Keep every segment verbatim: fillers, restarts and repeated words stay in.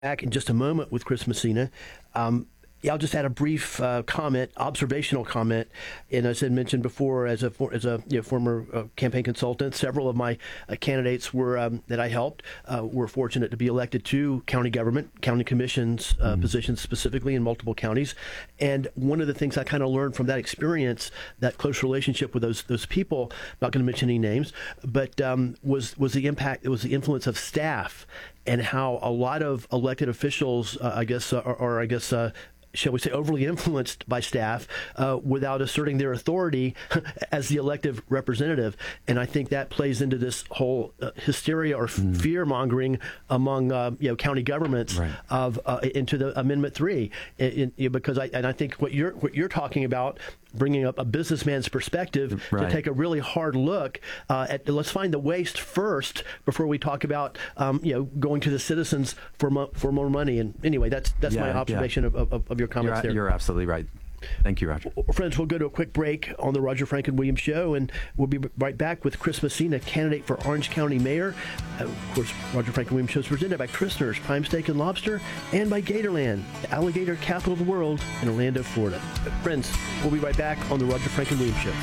Back in just a moment with Chris Messina. Um, yeah, I'll just add a brief uh, comment, observational comment. And as I mentioned before, as a as a you know, former uh, campaign consultant, several of my uh, candidates were um, that I helped uh, were fortunate to be elected to county government, county commissions uh, mm-hmm. positions specifically in multiple counties. And one of the things I kind of learned from that experience, that close relationship with those those people, not going to mention any names, but um, was was the impact, it was the influence of staff and how a lot of elected officials, uh, I guess, uh, or, or I guess. Uh, shall we say, overly influenced by staff uh, without asserting their authority as the elective representative. And I think that plays into this whole uh, hysteria or mm. fear-mongering among uh, you know county governments right. of uh, into the Amendment three. In, in, because I and I think what you're what you're talking about, bringing up a businessman's perspective right. to take a really hard look uh, at, let's find the waste first before we talk about um, you know going to the citizens for mo- for more money. And anyway, that's that's yeah, my observation yeah. of, of, of your comments you're, there. You're absolutely right. Thank you, Roger. Well, friends, we'll go to a quick break on the Roger Franklin Williams Show, and we'll be right back with Chris Messina, candidate for Orange County Mayor. Uh, of course, Roger Franklin Williams Show is presented by Christner's Prime Steak and Lobster and by Gatorland, the alligator capital of the world in Orlando, Florida. Friends, we'll be right back on the Roger Franklin Williams Show.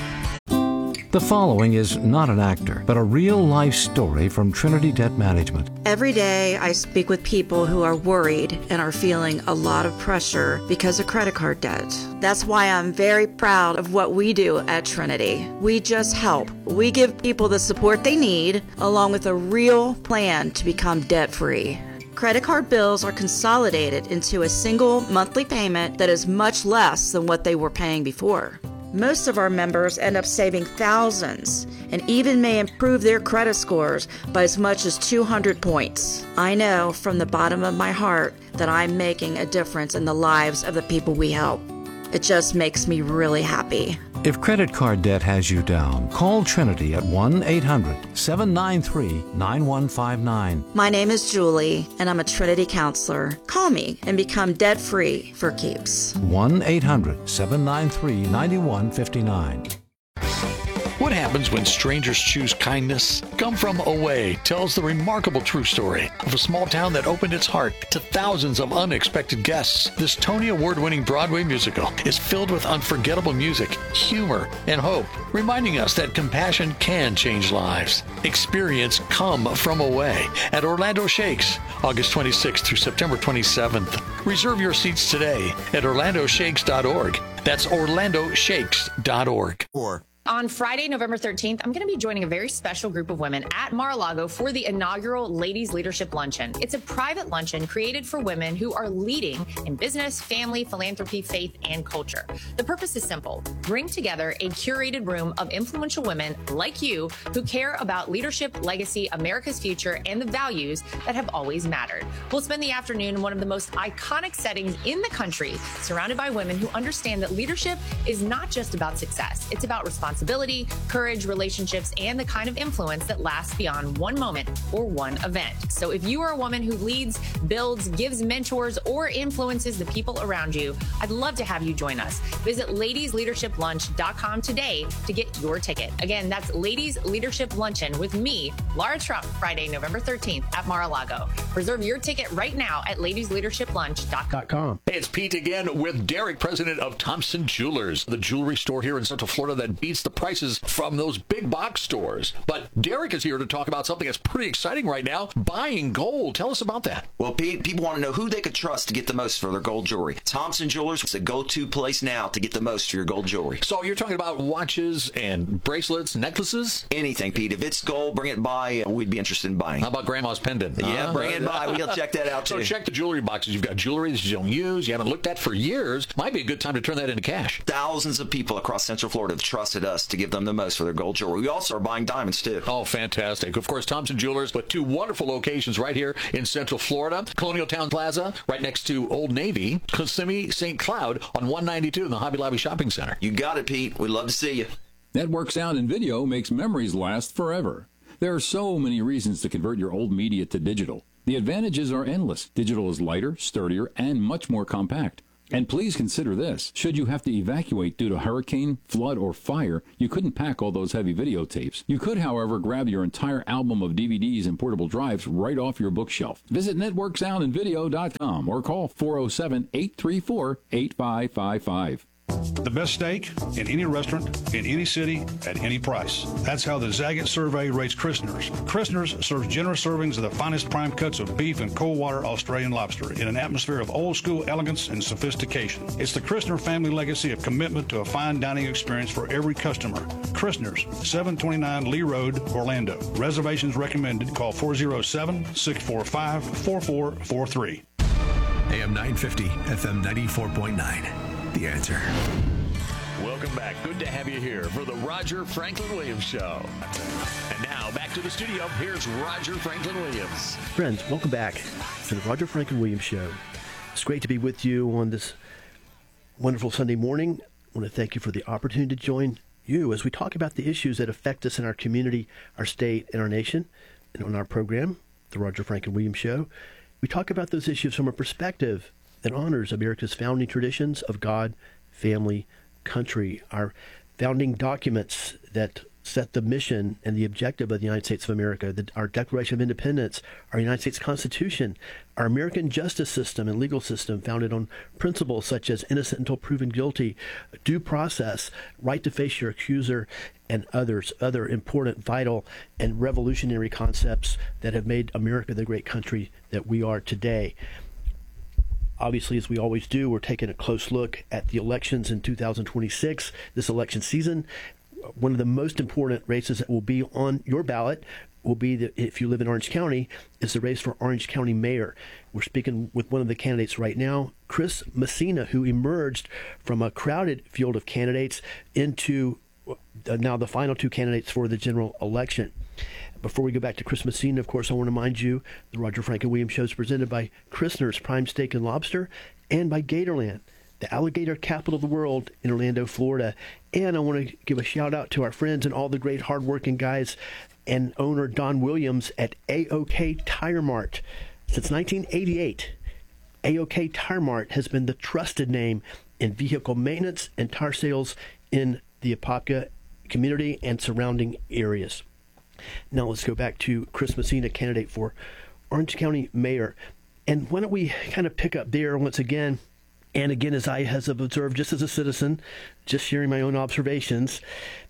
The following is not an actor, but a real-life story from Trinity Debt Management. Every day I speak with people who are worried and are feeling a lot of pressure because of credit card debt. That's why I'm very proud of what we do at Trinity. We just help. We give people the support they need, along with a real plan to become debt-free. Credit card bills are consolidated into a single monthly payment that is much less than what they were paying before. Most of our members end up saving thousands and even may improve their credit scores by as much as two hundred points. I know from the bottom of my heart that I'm making a difference in the lives of the people we help. It just makes me really happy. If credit card debt has you down, call Trinity at one eight hundred seven nine three nine one five nine. My name is Julie, and I'm a Trinity counselor. Call me and become debt-free for keeps. one eight hundred seven nine three nine one five nine. What happens when strangers choose kindness? Come From Away tells the remarkable true story of a small town that opened its heart to thousands of unexpected guests. This Tony Award-winning Broadway musical is filled with unforgettable music, humor, and hope, reminding us that compassion can change lives. Experience Come From Away at Orlando Shakes, August twenty-sixth through September twenty-seventh. Reserve your seats today at orlando shakes dot org. That's orlando shakes dot org. Or On Friday, November thirteenth, I'm going to be joining a very special group of women at Mar-a-Lago for the inaugural Ladies Leadership Luncheon. It's a private luncheon created for women who are leading in business, family, philanthropy, faith, and culture. The purpose is simple. Bring together a curated room of influential women like you who care about leadership, legacy, America's future, and the values that have always mattered. We'll spend the afternoon in one of the most iconic settings in the country, surrounded by women who understand that leadership is not just about success. It's about responsibility. Responsibility, courage, relationships, and the kind of influence that lasts beyond one moment or one event. So if you are a woman who leads, builds, gives mentors, or influences the people around you, I'd love to have you join us. Visit ladies leadership lunch dot com today to get your ticket. Again, that's Ladies Leadership Luncheon with me, Laura Trump, Friday, November thirteenth at Mar-a-Lago. Reserve your ticket right now at ladies leadership lunch dot com. Hey, it's Pete again with Derek, president of Thompson Jewelers, the jewelry store here in Central Florida that beats the prices from those big box stores. But Derek is here to talk about something that's pretty exciting right now, buying gold. Tell us about that. Well, Pete, people want to know who they could trust to get the most for their gold jewelry. Thompson Jewelers is a go-to place now to get the most for your gold jewelry. So you're talking about watches and bracelets, necklaces? Anything, Pete. If it's gold, bring it by. We'd be interested in buying. How about grandma's pendant? Yeah, uh, bring it by. We'll check that out, too. So check the jewelry boxes. You've got jewelry that you don't use. You haven't looked at for years. Might be a good time to turn that into cash. Thousands of people across Central Florida have trusted us to give them the most for their gold jewelry. We also are buying diamonds, too. Oh, fantastic. Of course, Thompson Jewelers, with two wonderful locations right here in Central Florida. Colonial Town Plaza, right next to Old Navy. Kissimmee, Saint Cloud on one ninety-two in the Hobby Lobby Shopping Center. You got it, Pete. We'd love to see you. Network sound and video makes memories last forever. There are so many reasons to convert your old media to digital. The advantages are endless. Digital is lighter, sturdier, and much more compact. And please consider this. Should you have to evacuate due to hurricane, flood, or fire, you couldn't pack all those heavy videotapes. You could, however, grab your entire album of D V Ds and portable drives right off your bookshelf. Visit network sound and video dot com or call four oh seven, eight three four, eight five five five. The best steak in any restaurant, in any city, at any price. That's how the Zagat survey rates Christner's. Christner's serves generous servings of the finest prime cuts of beef and cold water Australian lobster in an atmosphere of old school elegance and sophistication. It's the Christner family legacy of commitment to a fine dining experience for every customer. Christner's, seven twenty-nine Lee Road, Orlando. Reservations recommended. Call four oh seven, six four five, four four four three. A M nine fifty, F M ninety-four point nine. The Answer. Welcome back. Good to have you here for the Roger Franklin Williams Show. And now back to the studio. Here's Roger Franklin Williams. Friends, welcome back to the Roger Franklin Williams Show. It's great to be with you on this wonderful Sunday morning. I want to thank you for the opportunity to join you as we talk about the issues that affect us in our community, our state, and our nation. And on our program, the Roger Franklin Williams Show, we talk about those issues from a perspective that honors America's founding traditions of God, family, country, our founding documents that set the mission and the objective of the United States of America, the, our Declaration of Independence, our United States Constitution, our American justice system and legal system founded on principles such as innocent until proven guilty, due process, right to face your accuser, and others, other important, vital, and revolutionary concepts that have made America the great country that we are today. Obviously, as we always do, we're taking a close look at the elections in two thousand twenty-six, this election season. One of the most important races that will be on your ballot will be, the, if you live in Orange County, is the race for Orange County Mayor. We're speaking with one of the candidates right now, Chris Messina, who emerged from a crowded field of candidates into uh, now the final two candidates for the general election. Before we go back to Chris Messina, of course, I want to remind you the Roger Franklin Williams Show is presented by Christner's Prime Steak and Lobster and by Gatorland, the alligator capital of the world in Orlando, Florida. And I want to give a shout out to our friends and all the great hardworking guys and owner Don Williams at A O K Tire Mart. Since nineteen eighty-eight, A O K Tire Mart has been the trusted name in vehicle maintenance and tire sales in the Apopka community and surrounding areas. Now let's go back to Chris Messina, candidate for Orange County Mayor. And why don't we kind of pick up there once again, and again, as I have observed just as a citizen, just sharing my own observations,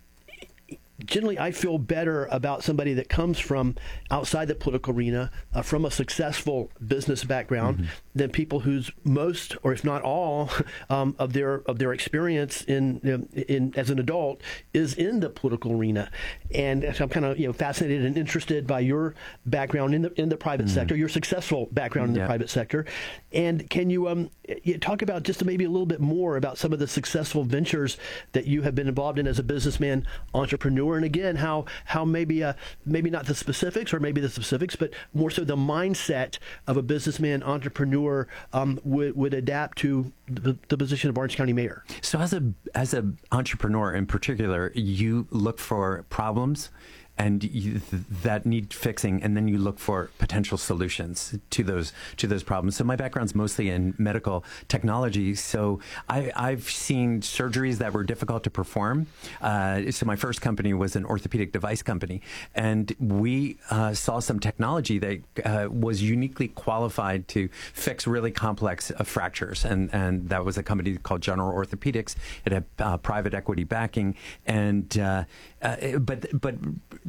generally I feel better about somebody that comes from outside the political arena, uh, from a successful business background, mm-hmm. than people whose most, or if not all, um, of their of their experience in, in in as an adult is in the political arena. And so I'm kind of you know fascinated and interested by your background in the in the private mm-hmm. sector, your successful background in yeah. the private sector. And can you um you talk about just maybe a little bit more about some of the successful ventures that you have been involved in as a businessman, entrepreneur? And again, how how maybe uh, maybe not the specifics, or maybe the specifics, but more so the mindset of a businessman, entrepreneur um, would would adapt to the, the position of Orange County Mayor. So, as a as a entrepreneur in particular, you look for problems and you, th- that need fixing, and then you look for potential solutions to those to those problems. So my background's mostly in medical technology. So I, I've seen surgeries that were difficult to perform. Uh, so my first company was an orthopedic device company, and we uh, saw some technology that uh, was uniquely qualified to fix really complex uh, fractures, and and that was a company called General Orthopedics. It had uh, private equity backing, and uh, uh, but but.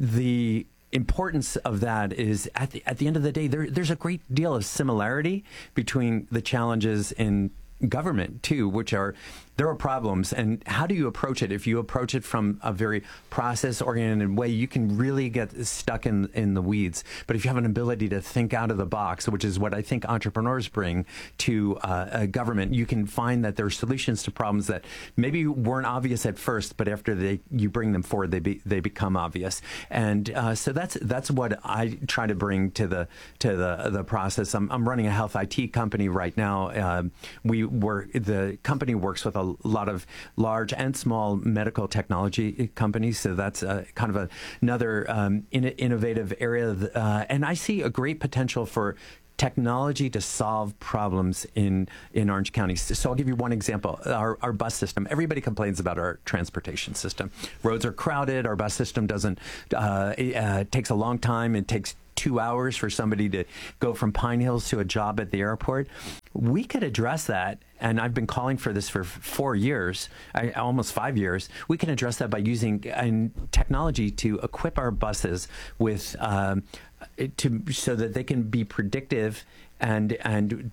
The importance of that is at the at the end of the day, there there's a great deal of similarity between the challenges in government too, which are there are problems, and how do you approach it? If you approach it from a very process-oriented way, you can really get stuck in in the weeds. But if you have an ability to think out of the box, which is what I think entrepreneurs bring to uh, a government, you can find that there are solutions to problems that maybe weren't obvious at first, but after they you bring them forward, they be, they become obvious. And uh, so that's that's what I try to bring to the to the the process. I'm I'm running a health I T company right now. Uh, we work the company works with a lot of large and small medical technology companies, so that's uh, kind of a, another um, in, innovative area. Uh, and I see a great potential for technology to solve problems in, in Orange County. So I'll give you one example. Our, our bus system, everybody complains about our transportation system. Roads are crowded. Our bus system doesn't, uh, it, uh, takes a long time. It takes two hours for somebody to go from Pine Hills to a job at the airport. We could address that, and I've been calling for this for four years, I, almost five years. We can address that by using uh, technology to equip our buses with, um, to so that they can be predictive and and.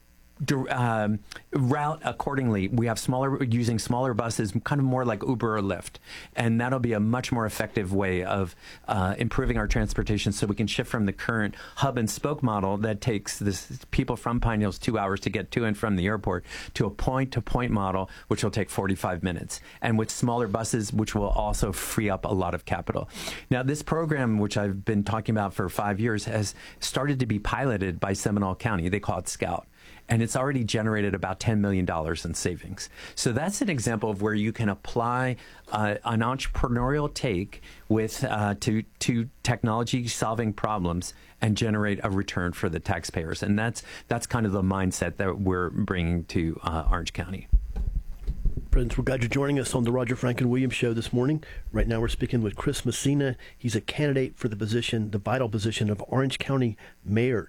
Um, route accordingly. We have smaller, using smaller buses, kind of more like Uber or Lyft, and that'll be a much more effective way of uh, improving our transportation, so we can shift from the current hub and spoke model that takes this people from Pine Hills two hours to get to and from the airport to a point-to-point model, which will take forty-five minutes, and with smaller buses, which will also free up a lot of capital. Now, this program, which I've been talking about for five years, has started to be piloted by Seminole County. They call it Scout. And it's already generated about ten million dollars in savings. So that's an example of where you can apply uh, an entrepreneurial take with uh, to to technology solving problems and generate a return for the taxpayers. And that's that's kind of the mindset that we're bringing to uh, Orange County. Friends, we're glad you're joining us on the Roger Franklin Williams Show this morning. Right now we're speaking with Chris Messina. He's a candidate for the position, the vital position of Orange County Mayor.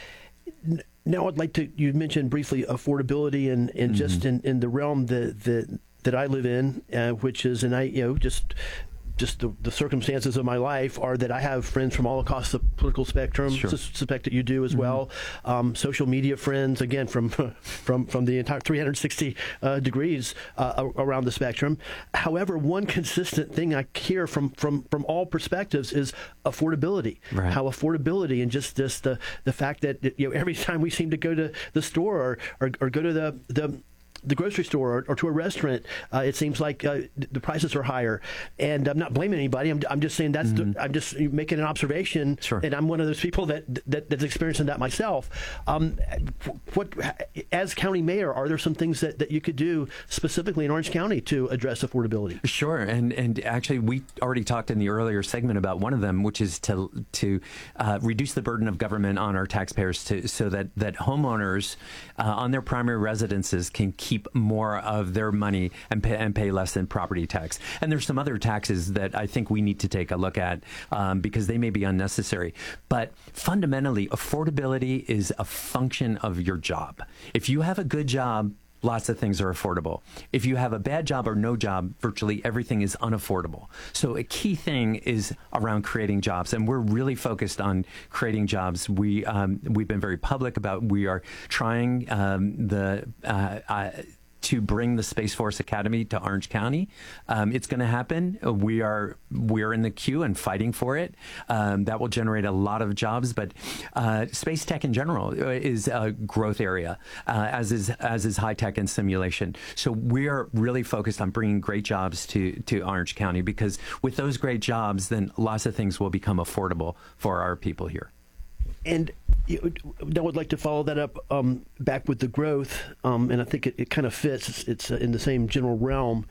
Now, I'd like to, you mentioned briefly affordability and, and mm-hmm. just in, in the realm that, that, that I live in, uh, which is, and I, you know, just just the, the circumstances of my life are that I have friends from all across the political spectrum. Sure. Sus- suspect that you do as mm-hmm. well. Um, social media friends, again, from from from the entire three hundred sixty uh, degrees uh, around the spectrum. However, one consistent thing I hear from from from all perspectives is affordability. Right. How affordability and just this the the fact that, you know, every time we seem to go to the store or or, or go to the the the grocery store or, or to a restaurant, uh, it seems like uh, the prices are higher. And I'm not blaming anybody. I'm, I'm just saying that's mm-hmm. the, I'm just making an observation. Sure. And I'm one of those people that, that that's experiencing that myself. Um, what, as county mayor, are there some things that, that you could do specifically in Orange County to address affordability? Sure. And and actually, we already talked in the earlier segment about one of them, which is to to uh, reduce the burden of government on our taxpayers, to so that that homeowners uh, on their primary residences can keep more of their money and pay, and pay less in property tax. And there's some other taxes that I think we need to take a look at um, because they may be unnecessary. But fundamentally, affordability is a function of your job. If you have a good job, lots of things are affordable. If you have a bad job or no job, virtually everything is unaffordable. So a key thing is around creating jobs, and we're really focused on creating jobs. We um, we've been very public about we are trying um, the. Uh, uh, to bring the Space Force Academy to Orange County. Um, it's going to happen. We are we're in the queue and fighting for it. Um, that will generate a lot of jobs, but uh, space tech in general is a growth area, uh, as is as is high tech and simulation. So we are really focused on bringing great jobs to, to Orange County, because with those great jobs, then lots of things will become affordable for our people here. And you know, I would like to follow that up um, back with the growth, um, and I think it, it kind of fits. It's, it's uh, in the same general realm.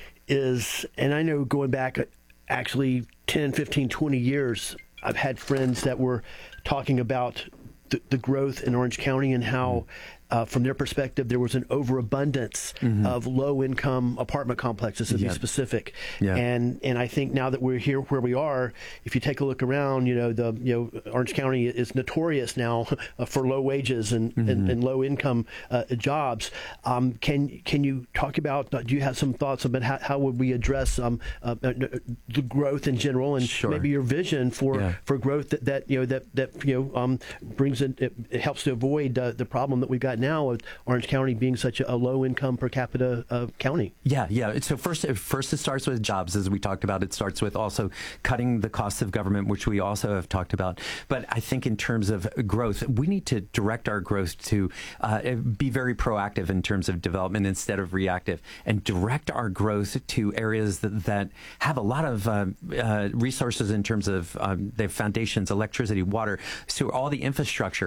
Is and I know going back uh, actually ten, fifteen, twenty years, I've had friends that were talking about the, the growth in Orange County and how, uh, from their perspective, there was an overabundance mm-hmm. of low-income apartment complexes, to yeah. be specific. Yeah. And and I think now that we're here where we are, if you take a look around, you know, the you know Orange County is notorious now for low wages and, mm-hmm. and, and low-income uh, jobs. Um, can can you talk about? Uh, do you have some thoughts about how, how would we address um, uh, the growth in general, and sure. maybe your vision for, yeah. for growth that, that you know that that you know um, brings in, it, it helps to avoid uh, the problem that we've got now of Orange County being such a, a low income per capita uh, county. Yeah, yeah. So first, first it starts with jobs, as we talked about. It starts with also cutting the costs of government, which we also have talked about. But I think in terms of growth, we need to direct our growth to uh, be very proactive in terms of development instead of reactive, and direct our growth to areas that, that have a lot of uh, uh, resources in terms of um, their foundations, electricity, water, so all the infrastructure.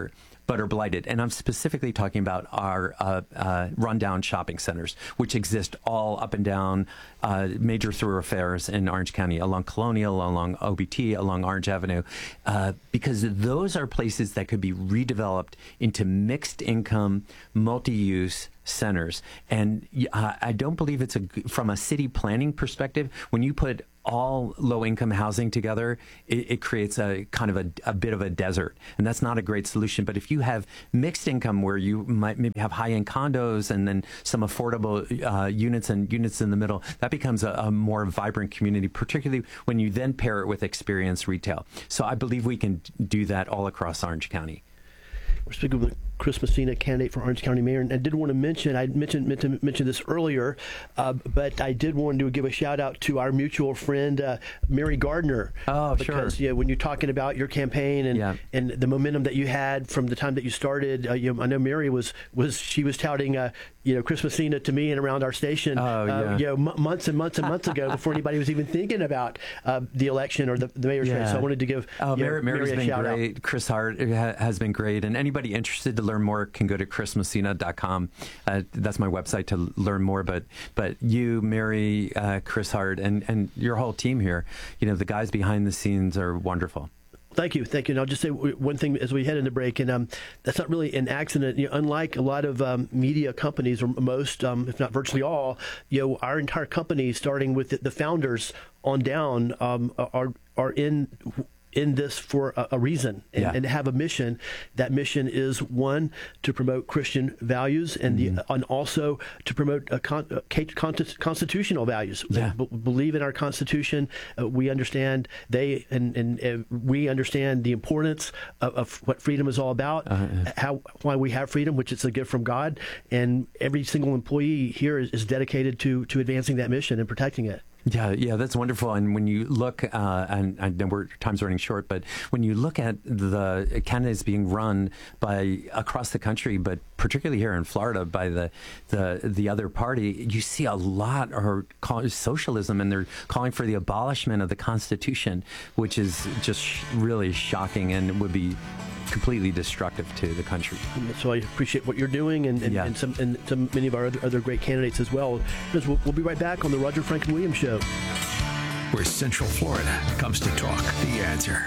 but are blighted. And I'm specifically talking about our uh, uh, rundown shopping centers, which exist all up and down uh, major thoroughfares in Orange County, along Colonial, along O B T, along Orange Avenue, uh, because those are places that could be redeveloped into mixed income, multi-use centers. And uh, I don't believe it's a, from a city planning perspective, when you put all low-income housing together, it, it creates a kind of a, a bit of a desert, and that's not a great solution. But if you have mixed income where you might maybe have high-end condos and then some affordable uh, units and units in the middle, that becomes a, a more vibrant community, particularly when you then pair it with experience retail. So I believe we can do that all across Orange County. We're speaking with Chris Messina, candidate for Orange County Mayor. And I did want to mention, I mentioned meant to mention this earlier, uh, but I did want to give a shout out to our mutual friend, uh, Mary Gardner. Oh, because, sure. Yeah, when you're talking about your campaign and yeah. and the momentum that you had from the time that you started, uh, you know, I know Mary was was she was touting, uh, you know, Chris Messina to me and around our station, oh, uh, yeah. you know, m- months and months and months ago before anybody was even thinking about uh, the election or the, the mayor's yeah. race. So I wanted to give oh, you know, Mary, Mary's Mary a been shout great. out. Chris Hart ha- has been great, and anybody interested to learn more can go to chris messina dot com. Uh, that's my website to learn more. But but you, Mary, uh, Chris Hart, and, and your whole team here, you know, the guys behind the scenes are wonderful. Thank you, thank you. And I'll just say one thing as we head into break, and um, that's not really an accident. You know, unlike a lot of um, media companies, or most, um, if not virtually all, you know, our entire company, starting with the, the founders on down, um, are are in. in this for a, a reason and, yeah. and have a mission. That mission is, one, to promote Christian values and mm-hmm. the and also to promote a con, a con, constitutional values. Yeah. B- believe in our Constitution. Uh, we understand they and, and uh, we understand the importance of, of what freedom is all about, uh, how why we have freedom, which is a gift from God, and every single employee here is, is dedicated to to advancing that mission and protecting it. Yeah, yeah, that's wonderful. And when you look, uh, and, and we're time's running short, but when you look at the candidates being run by across the country, but particularly here in Florida by the the, the other party, you see a lot are calling socialism, and they're calling for the abolishment of the Constitution, which is just really shocking and would be completely destructive to the country. So I appreciate what you're doing, and, and, yeah. and some and some many of our other, other great candidates as well. We'll, we'll be right back on the Roger Franklin Williams Show, where Central Florida comes to talk. The Answer.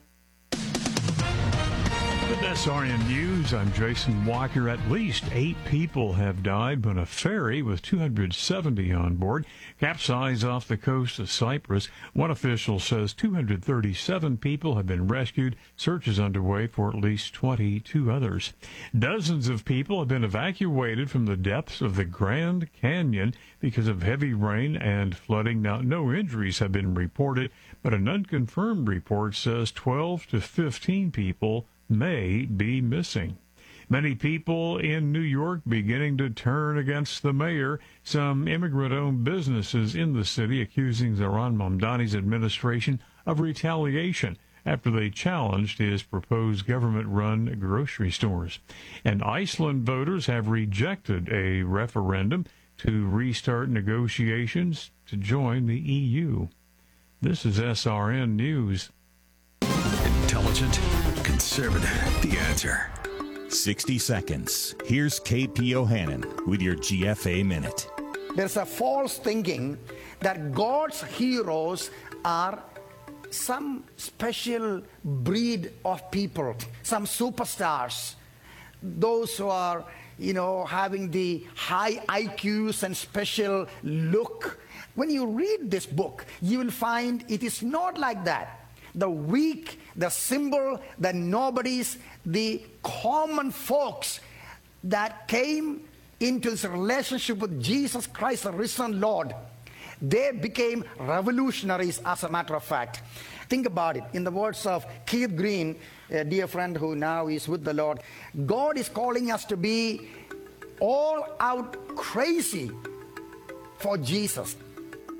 With S R N News, I'm Jason Walker. At least eight people have died when a ferry with two hundred seventy on board capsized off the coast of Cyprus. One official says two hundred thirty-seven people have been rescued. Search is underway for at least twenty-two others. Dozens of people have been evacuated from the depths of the Grand Canyon because of heavy rain and flooding. Now, no injuries have been reported, but an unconfirmed report says twelve to fifteen people may be missing. Many people in New York beginning to turn against the mayor. Some immigrant-owned businesses in the city accusing Zohran Mamdani's administration of retaliation after they challenged his proposed government-run grocery stores. And Iceland voters have rejected a referendum to restart negotiations to join the E U. This is S R N News. Intelligent, conservative, The Answer. sixty seconds. Here's Kate P. Ohanan with your G F A Minute. There's a false thinking that God's heroes are some special breed of people, some superstars, those who are, you know, having the high I Qs and special look. When you read this book, you will find it is not like that. The weak, the simple, the nobodies, the common folks that came into this relationship with Jesus Christ, the risen Lord, they became revolutionaries, as a matter of fact. Think about it. In the words of Keith Green, a dear friend who now is with the Lord, God is calling us to be all out crazy for Jesus.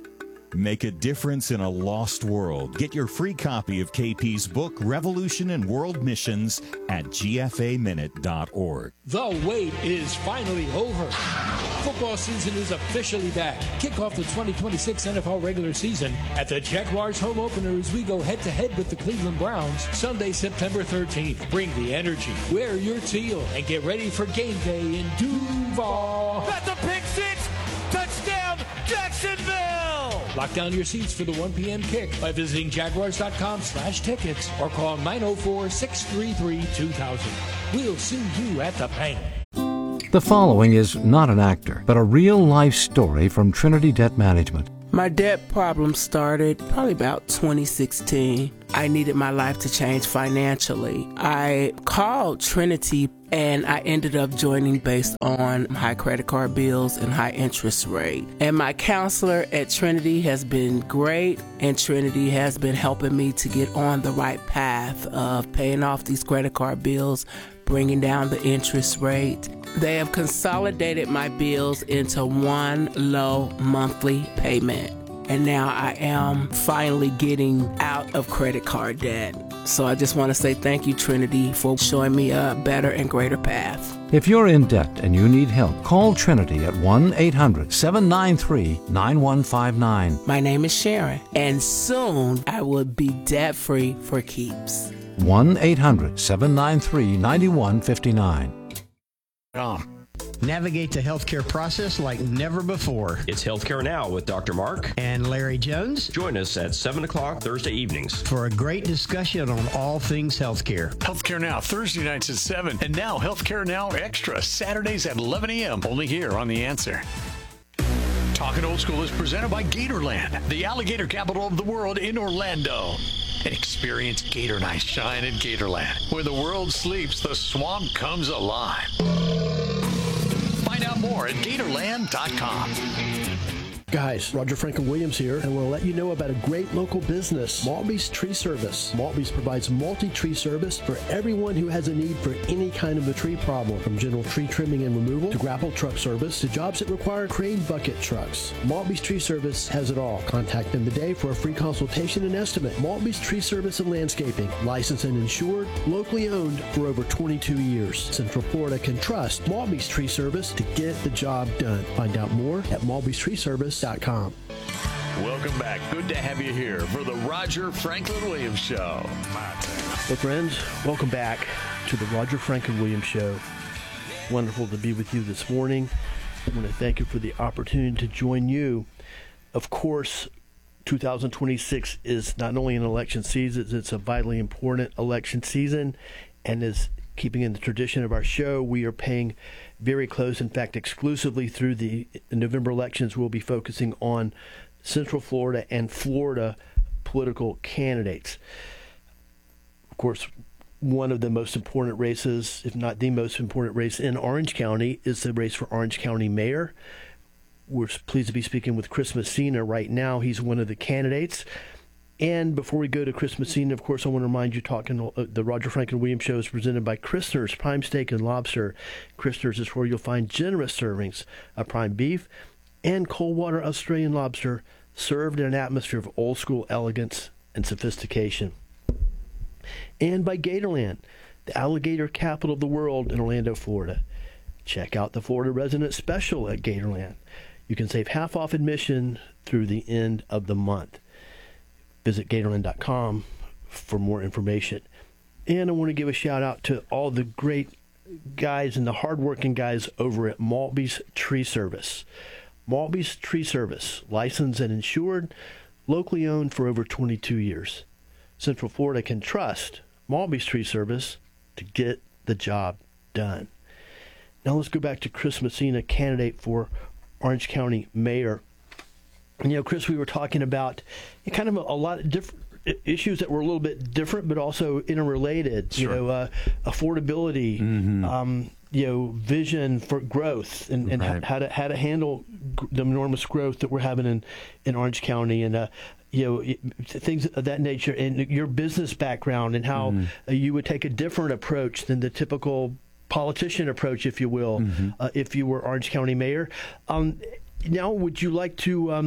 Make a difference in a lost world. Get your free copy of K P's book, Revolution and World Missions, at G F A minute dot org. The wait is finally over. Football season is officially back. Kick off the twenty twenty-six N F L regular season at the Jaguars home opener as we go head-to-head with the Cleveland Browns Sunday, September thirteenth. Bring the energy, wear your teal, and get ready for game day in Duval. That's a pick six! Touchdown, Jacksonville! Lock down your seats for the one p.m. kick by visiting jaguars dot com slash tickets or call nine oh four, six three three, two thousand. We'll see you at the bank. The following is not an actor, but a real-life story from Trinity Debt Management. My debt problem started probably about twenty sixteen. I needed my life to change financially. I called Trinity and I ended up joining based on high credit card bills and high interest rate. And my counselor at Trinity has been great, and Trinity has been helping me to get on the right path of paying off these credit card bills, bringing down the interest rate. They have consolidated my bills into one low monthly payment. And now I am finally getting out of credit card debt. So I just want to say thank you, Trinity, for showing me a better and greater path. If you're in debt and you need help, call Trinity at one eight hundred, seven nine three, nine one five nine. My name is Sharon, and soon I will be debt-free for keeps. one eight hundred, seven nine three, nine one five nine. Um. Navigate the healthcare process like never before. It's Healthcare Now with Doctor Mark and Larry Jones. Join us at seven o'clock Thursday evenings for a great discussion on all things healthcare. Healthcare Now, Thursday nights at seven. And now Healthcare Now Extra, Saturdays at eleven a.m. Only here on The Answer. Talking Old School is presented by Gatorland, the alligator capital of the world in Orlando. And experience Gator Night shine in Gatorland. Where the world sleeps, the swamp comes alive. Find out more at gatorland dot com. Guys, Roger Franklin Williams here, and we'll let you know about a great local business, Maltby's Tree Service. Maltby's provides multi-tree service for everyone who has a need for any kind of a tree problem, from general tree trimming and removal to grapple truck service to jobs that require crane bucket trucks. Maltby's Tree Service has it all. Contact them today for a free consultation and estimate. Maltby's Tree Service and Landscaping, licensed and insured, locally owned for over twenty-two years. Central Florida can trust Maltby's Tree Service to get the job done. Find out more at maltby's tree service dot com. Welcome back. Good to have you here for the Roger Franklin Williams Show. Well, friends, welcome back to the Roger Franklin Williams Show. Wonderful to be with you this morning. I want to thank you for the opportunity to join you. Of course, two thousand twenty-six is not only an election season, it's a vitally important election season, and is keeping in the tradition of our show, we are paying very close, in fact, exclusively through the November elections, we'll be focusing on Central Florida and Florida political candidates. Of course, one of the most important races, if not the most important race in Orange County, is the race for Orange County Mayor. We're pleased to be speaking with Chris Messina right now. He's one of the candidates. And before we go to Chris Messina, of course, I want to remind you, talking uh, the Roger Franklin Williams Show is presented by Christner's Prime Steak and Lobster. Christner's is where you'll find generous servings of prime beef and cold-water Australian lobster served in an atmosphere of old-school elegance and sophistication. And by Gatorland, the alligator capital of the world in Orlando, Florida. Check out the Florida Resident Special at Gatorland. You can save half off admission through the end of the month. Visit gatorland dot com for more information. And I want to give a shout out to all the great guys and the hardworking guys over at Maltby's Tree Service. Maltby's Tree Service, licensed and insured, locally owned for over twenty-two years. Central Florida can trust Maltby's Tree Service to get the job done. Now let's go back to Chris Messina, candidate for Orange County Mayor. And, you know, Chris, we were talking about kind of a, a lot of different issues that were a little bit different, but also interrelated. Sure. You know, uh, affordability, mm-hmm. um, you know, vision for growth, and, and right. how to how to handle the enormous growth that we're having in, in Orange County, and uh, you know, things of that nature, and your business background, and how mm. uh, you would take a different approach than the typical politician approach, if you will, mm-hmm. uh, if you were Orange County Mayor. Um, now, would you like to um,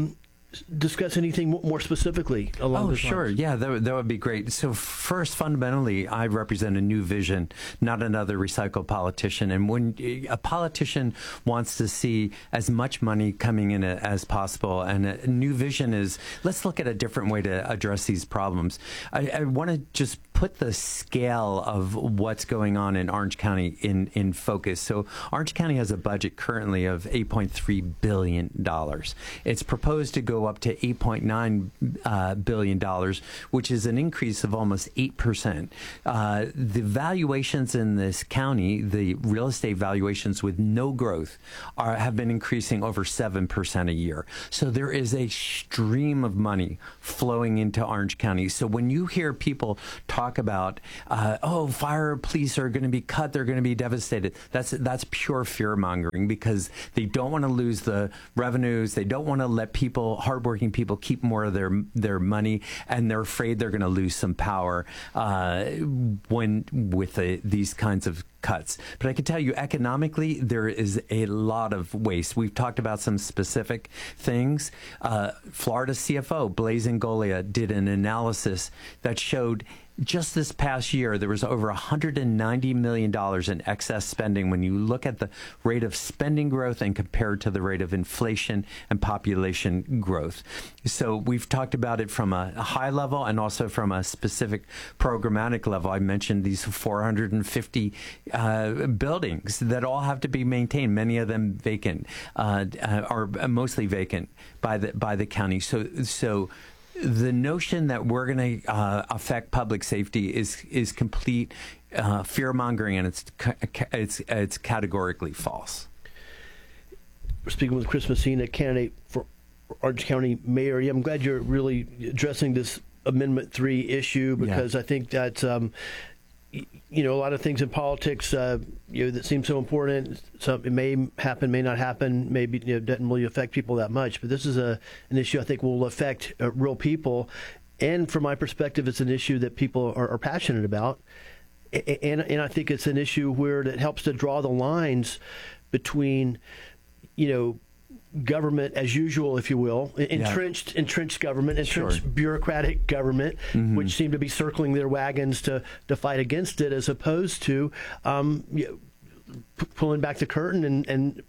discuss anything more specifically along oh, those sure. lines? Yeah, that, would- that would be great. So first, fundamentally, I represent a new vision, not another recycled politician. And when a politician wants to see as much money coming in as possible, and a new vision is, let's look at a different way to address these problems. I, I want to just put the scale of what's going on in Orange County in, in focus. So Orange County has a budget currently of eight point three billion dollars. It's proposed to go up to eight point nine uh, billion dollars, which is an increase of almost eight percent. Uh, the valuations in this county, the real estate valuations with no growth, are have been increasing over seven percent a year. So there is a stream of money flowing into Orange County. So when you hear people talk about, uh, oh, fire police are going to be cut, they're going to be devastated, that's that's pure fear mongering, because they don't want to lose the revenues. They don't want to let people, hardworking people, keep more of their their money, and they're afraid they're going to lose some power uh, when with the, these kinds of cuts. But I can tell you, economically, there is a lot of waste. We've talked about some specific things. Uh, Florida C F O Blaise Ingoglia did an analysis that showed just this past year, there was over one hundred ninety million dollars in excess spending when you look at the rate of spending growth and compared to the rate of inflation and population growth. So we've talked about it from a high level and also from a specific programmatic level. I mentioned these four hundred fifty uh, buildings that all have to be maintained, many of them vacant, uh, are mostly vacant by the by the county. So so. The notion that we're going to uh, affect public safety is is complete uh, fear mongering, and it's it's it's categorically false. We're speaking with Chris Messina, candidate for Orange County mayor. Yeah, I'm glad you're really addressing this Amendment three issue, because yeah. I think that um, you know, a lot of things in politics, uh, you know, that seem so important. So it may happen, may not happen, maybe, you know, doesn't really affect people that much. But this is a an issue I think will affect uh, real people. And from my perspective, it's an issue that people are, are passionate about. And, and I think it's an issue where it helps to draw the lines between, you know, government as usual, if you will, entrenched, yeah. entrenched government, entrenched sure. bureaucratic government, mm-hmm. which seem to be circling their wagons to, to fight against it, as opposed to um, you know, p- pulling back the curtain and, and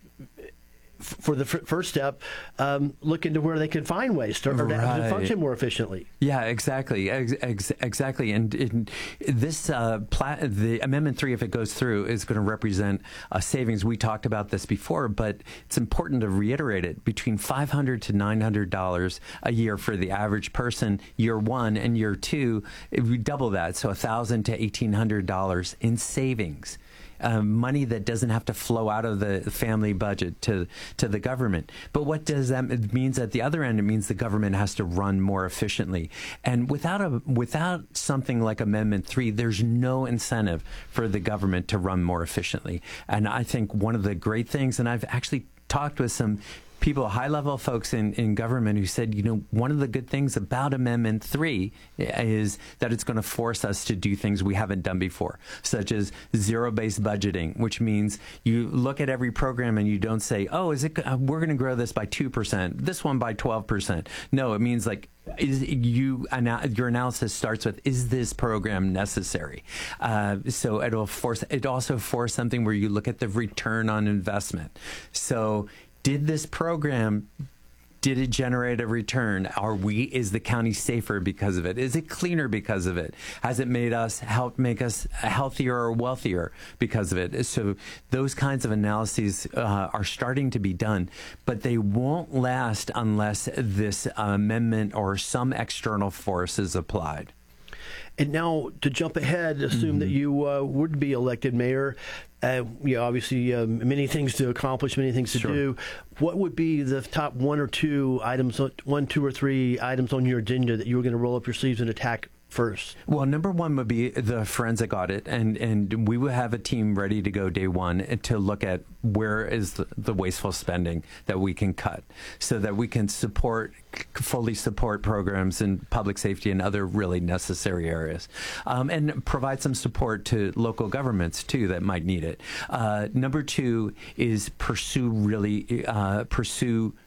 f- for the f- first step, um, look into where they can find ways to, or right. to function more efficiently. Yeah, exactly, ex- ex- exactly. And, and this uh, pla- the Amendment three, if it goes through, is going to represent a savings. We talked about this before, but it's important to reiterate it: between five hundred to nine hundred dollars a year for the average person, year one, and year two, we double that, so a thousand to eighteen hundred dollars in savings. Um, money that doesn't have to flow out of the family budget to to the government. But what does that mean? It means at the other end, it means the government has to run more efficiently. And without a without something like Amendment three, there's no incentive for the government to run more efficiently. And I think one of the great things, and I've actually talked with some people, high-level folks in, in government, who said, you know, one of the good things about Amendment three is that it's going to force us to do things we haven't done before, such as zero-based budgeting, which means you look at every program and you don't say, oh, is it? Uh, we're going to grow this by two percent, this one by twelve percent. No, it means like, is you your analysis starts with, is this program necessary? Uh, so it'll force it also force something where you look at the return on investment. So did this program, did it generate a return? Are we, is the county safer because of it? Is it cleaner because of it? Has it made us, help make us healthier or wealthier because of it? So those kinds of analyses uh, are starting to be done, but they won't last unless this amendment or some external force is applied. And now, to jump ahead, assume mm-hmm. that you uh, would be elected mayor. Uh, you know, obviously, um, many things to accomplish, many things to sure. do. What would be the top one or two items, one, two, or three items on your agenda that you were going to roll up your sleeves and attack first? Well, number one would be the forensic audit, and, and we will have a team ready to go day one to look at where is the, the wasteful spending that we can cut, so that we can support, fully support programs in public safety and other really necessary areas, um, and provide some support to local governments too that might need it. Uh, number two is pursue really uh, pursue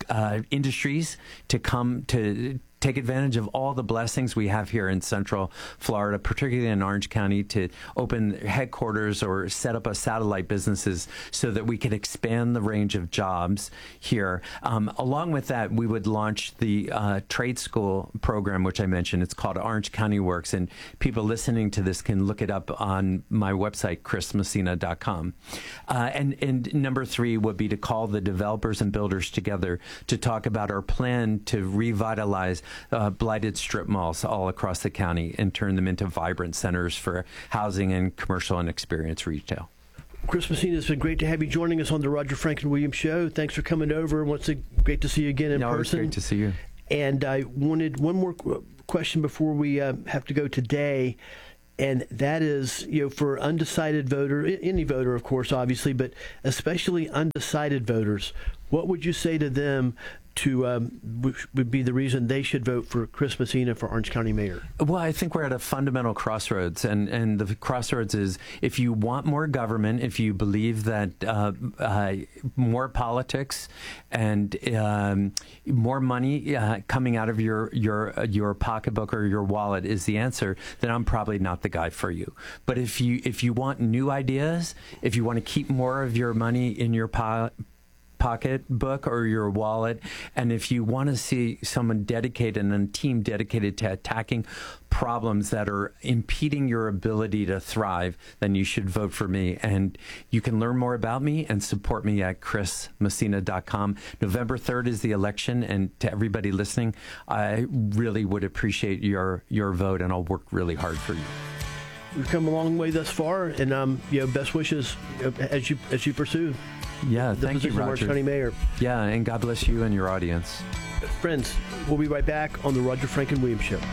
uh, industries to come to take advantage of all the blessings we have here in Central Florida, particularly in Orange County, to open headquarters or set up a satellite businesses so that we can expand the range of jobs here. Um, along with that, we would launch the uh, trade school program, which I mentioned. It's called Orange County Works, and people listening to this can look it up on my website, chris messina dot com. Uh, and, and number three would be to call the developers and builders together to talk about our plan to revitalize Uh, blighted strip malls all across the county and turn them into vibrant centers for housing and commercial and experience retail. Chris Messina, it's been great to have you joining us on the Roger Franklin Williams Show. Thanks for coming over. Once again, great to see you again in no, person. It's great to see you. And I wanted one more question before we uh, have to go today. And that is, you know, for undecided voter, any voter, of course, obviously, but especially undecided voters, what would you say to them to um, which would be the reason they should vote for Chris Messina for Orange County Mayor? Well, I think we're at a fundamental crossroads, and, and the crossroads is if you want more government, if you believe that uh, uh, more politics and um, more money uh, coming out of your your uh, your pocketbook or your wallet is the answer, then I'm probably not the guy for you. But if you if you want new ideas, if you want to keep more of your money in your po- pocketbook or your wallet, and if you want to see someone dedicated and a team dedicated to attacking problems that are impeding your ability to thrive, then you should vote for me. And you can learn more about me and support me at chris messina dot com. November third is the election, and to everybody listening, I really would appreciate your your vote, and I'll work really hard for you. We've come a long way thus far, and um, you know, best wishes as you as you pursue. Yeah, the thank you, Roger. Orange County Mayor. Yeah, and God bless you and your audience. Friends, we'll be right back on the Roger Franklin Williams Show.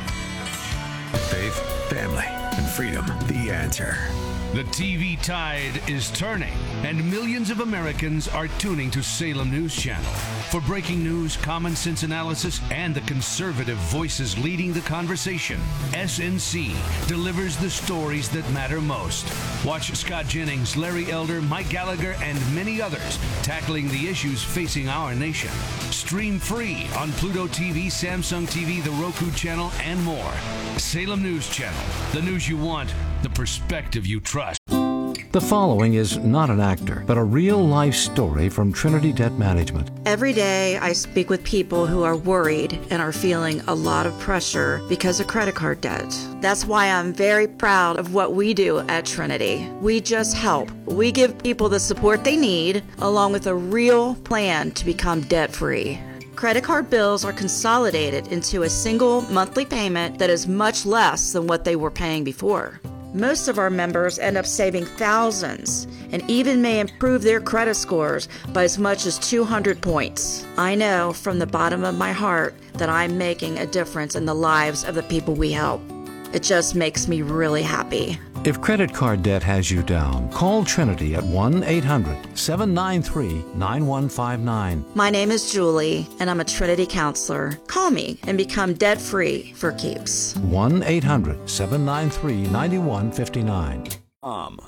Faith, family, and freedom. The answer. The T V tide is turning, and millions of Americans are tuning to Salem News Channel for breaking news, common sense analysis, and the conservative voices leading the conversation. S N C delivers the stories that matter most. Watch Scott Jennings, Larry Elder, Mike Gallagher, and many others tackling the issues facing our nation. Stream free on Pluto T V, Samsung T V, the Roku channel, and more. Salem News Channel, the news you want, the perspective you trust. The following is not an actor, but a real-life story from Trinity Debt Management. Every day I speak with people who are worried and are feeling a lot of pressure because of credit card debt. That's why I'm very proud of what we do at Trinity. We just help. We give people the support they need, along with a real plan to become debt-free. Credit card bills are consolidated into a single monthly payment that is much less than what they were paying before. Most of our members end up saving thousands and even may improve their credit scores by as much as two hundred points. I know from the bottom of my heart that I'm making a difference in the lives of the people we help. It just makes me really happy. If credit card debt has you down, call Trinity at one eight hundred seven nine three nine one five nine. My name is Julie, and I'm a Trinity counselor. Call me and become debt-free for keeps. one eight hundred seven nine three nine one five nine. Um,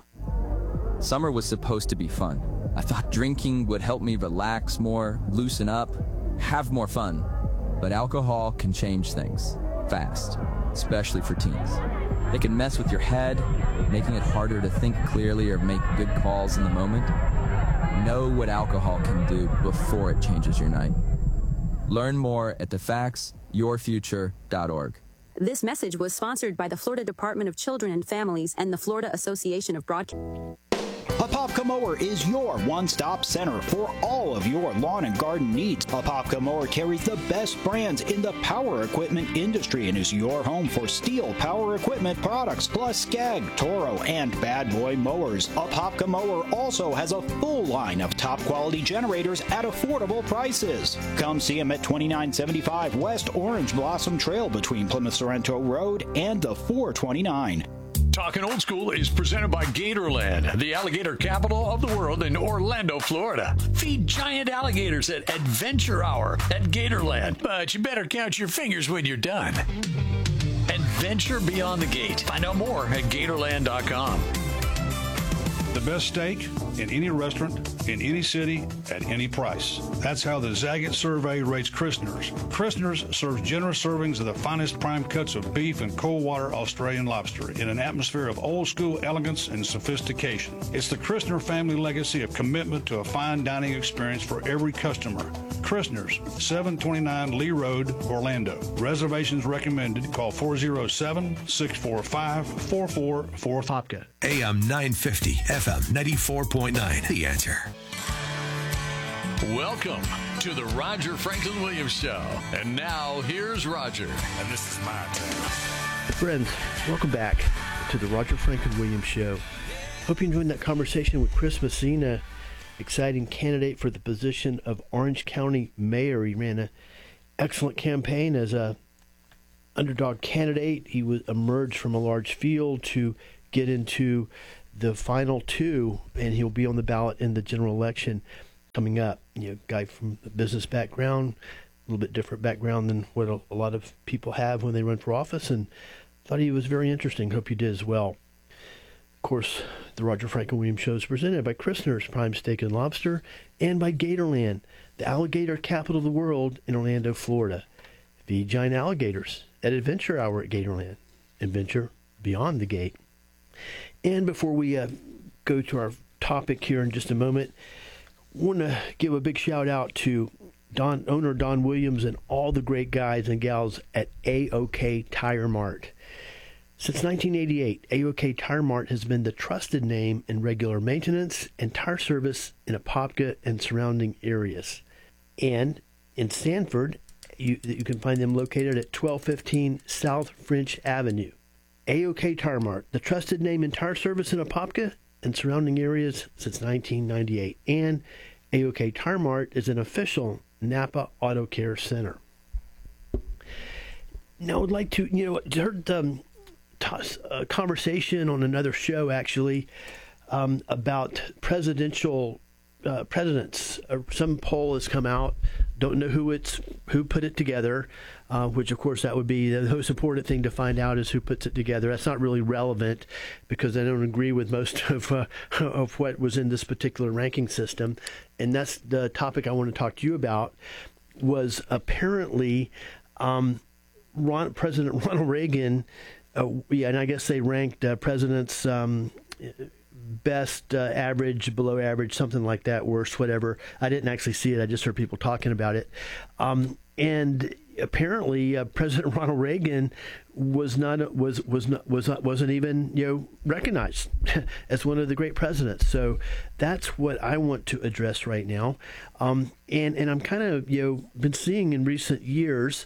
summer was supposed to be fun. I thought drinking would help me relax more, loosen up, have more fun. But alcohol can change things fast, especially for teens. It can mess with your head, making it harder to think clearly or make good calls in the moment. Know what alcohol can do before it changes your night. Learn more at the facts your future dot org. This message was sponsored by the Florida Department of Children and Families and the Florida Association of Broadcasters. Apopka Mower is your one-stop center for all of your lawn and garden needs. Apopka Mower carries the best brands in the power equipment industry and is your home for steel power equipment products, plus Skag, Toro, and Bad Boy mowers. Apopka Mower also has a full line of top-quality generators at affordable prices. Come see them at twenty-nine seventy-five West Orange Blossom Trail between Plymouth Sorrento Road and the four twenty-nine. Talking Old School is presented by Gatorland, the alligator capital of the world in Orlando, Florida. Feed giant alligators at Adventure Hour at Gatorland, but you better count your fingers when you're done. Adventure Beyond the Gate. Find out more at Gatorland dot com. The best steak in any restaurant, in any city, at any price. That's how the Zagat survey rates Christner's. Christner's serves generous servings of the finest prime cuts of beef and cold water Australian lobster in an atmosphere of old school elegance and sophistication. It's the Christner family legacy of commitment to a fine dining experience for every customer. Christner's, seven twenty-nine Lee Road, Orlando. Reservations recommended. Call four oh seven, six four five, four four four four. Popka. A M nine fifty, F M ninety-four point nine. The Answer. Welcome to the Roger Franklin Williams Show. And now, here's Roger. And this is my turn. Friends, welcome back to the Roger Franklin Williams Show. Hope you enjoyed that conversation with Chris Messina, exciting candidate for the position of Orange County Mayor. He ran an excellent campaign as a underdog candidate. He was emerged from a large field to get into the final two, and he'll be on the ballot in the general election coming up. You know, guy from a business background, a little bit different background than what a, a lot of people have when they run for office, and thought he was very interesting. Hope you did as well. Of course, the Roger Franklin Williams Show is presented by Christner's Prime Steak and Lobster and by Gatorland, the alligator capital of the world in Orlando, Florida. Feed giant alligators at Adventure Hour at Gatorland. Adventure beyond the gate. And before we uh, go to our topic here in just a moment, I want to give a big shout out to Don, owner Don Williams and all the great guys and gals at A O K Tire Mart. Since nineteen eighty-eight, A O K Tire Mart has been the trusted name in regular maintenance and tire service in Apopka and surrounding areas. And in Sanford, you, you can find them located at twelve fifteen South French Avenue. A O K Tire Mart, the trusted name in tire service in Apopka and surrounding areas since nineteen ninety-eight. And A O K Tire Mart is an official Napa Auto Care Center. Now, I would like to, you know, I heard um, a conversation on another show, actually, um, about presidential uh, presidents. Uh, some poll has come out. Don't know who it's who put it together, uh, which, of course, that would be the most important thing to find out is who puts it together. That's not really relevant because I don't agree with most of uh, of what was in this particular ranking system. And that's the topic I want to talk to you about, was apparently um, Ron, President Ronald Reagan, uh, yeah, and I guess they ranked uh, presidents um, best, uh, average, below average, something like that, worst, whatever. I didn't actually see it. I just heard people talking about it. Um, and apparently, uh, President Ronald Reagan was not was was not was not, wasn't even you know recognized as one of the great presidents. So that's what I want to address right now. Um, and and I'm kind of you know been seeing in recent years.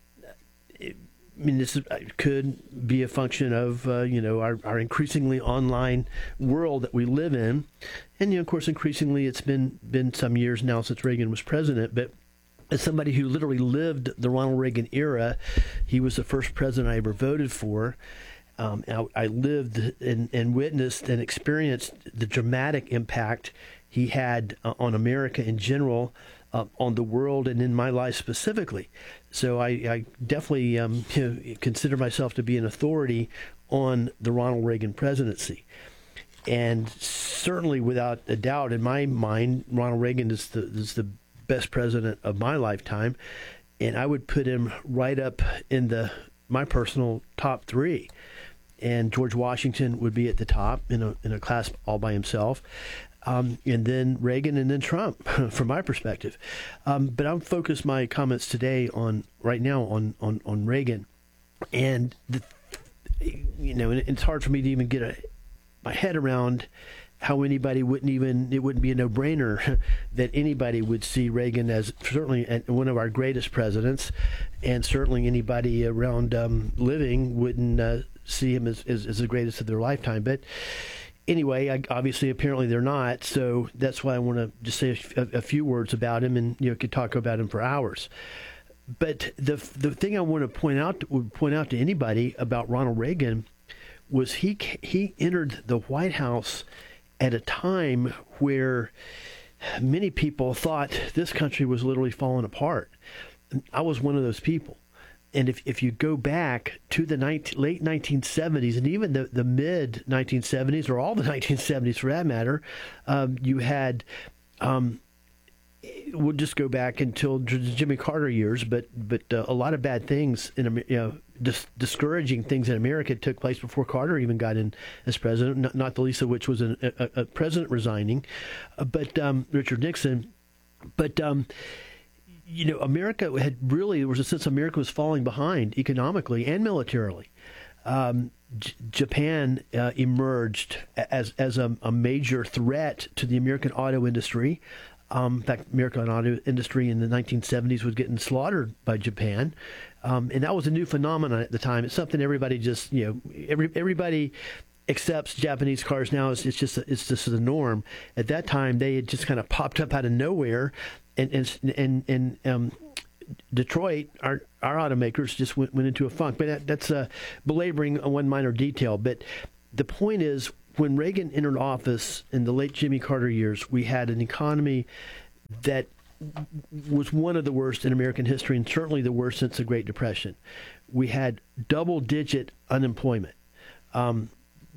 It, I mean, this could be a function of, uh, you know, our, our increasingly online world that we live in. And, you know, of course, increasingly it's been, been some years now since Reagan was president. But as somebody who literally lived the Ronald Reagan era, he was the first president I ever voted for. Um, I, I lived and, and witnessed and experienced the dramatic impact he had uh, on America in general, uh, on the world, and in my life specifically. So I, I definitely um, you know, consider myself to be an authority on the Ronald Reagan presidency. And certainly, without a doubt, in my mind, Ronald Reagan is the, is the best president of my lifetime. And I would put him right up in the my personal top three. And George Washington would be at the top in a in a class all by himself. Um, and then Reagan, and then Trump, from my perspective. Um, but I'll focus my comments today on right now on on, on Reagan, and the, you know, it's hard for me to even get a, my head around how anybody wouldn't even it wouldn't be a no-brainer that anybody would see Reagan as certainly one of our greatest presidents, and certainly anybody around um, living wouldn't uh, see him as, as as the greatest of their lifetime, but. Anyway, I, obviously, apparently they're not, so that's why I want to just say a, a few words about him, and you know, could talk about him for hours. But the the thing I want to point out would point out to anybody about Ronald Reagan was he he entered the White House at a time where many people thought this country was literally falling apart. I was one of those people. and if, if you go back to the nineteen, late nineteen seventies and even the, the mid nineteen seventies, or all the nineteen seventies for that matter, um, you had, um, we'll just go back until the Jimmy Carter years, but but uh, a lot of bad things, in you know, dis- discouraging things in America took place before Carter even got in as president, not, not the least of which was an, a, a president resigning, uh, but um, Richard Nixon. But, um, you know, America had really, there was a sense America was falling behind economically and militarily. Um, J- Japan uh, emerged as as a, a major threat to the American auto industry. Um, in fact, American auto industry in the nineteen seventies was getting slaughtered by Japan. Um, and that was a new phenomenon at the time. It's something everybody just, you know, every, everybody accepts Japanese cars now. It's, it's just it's just the norm. At that time, they had just kind of popped up out of nowhere, and and and, and um, Detroit, our our automakers just went, went into a funk. But that, that's uh, belaboring one minor detail. But the point is, when Reagan entered office in the late Jimmy Carter years, we had an economy that was one of the worst in American history, and certainly the worst since the Great Depression. We had double-digit unemployment. Um,